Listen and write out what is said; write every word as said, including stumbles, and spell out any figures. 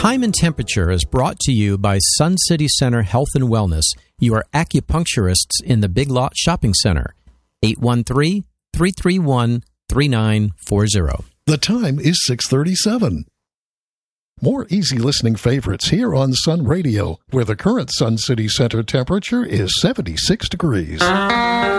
Time and Temperature is brought to you by Sun City Center Health and Wellness, your acupuncturists in the Big Lot Shopping Center. eight one three, three three one, three nine four zero. The time is six thirty-seven. More easy listening favorites here on Sun Radio, where the current Sun City Center temperature is seventy-six degrees.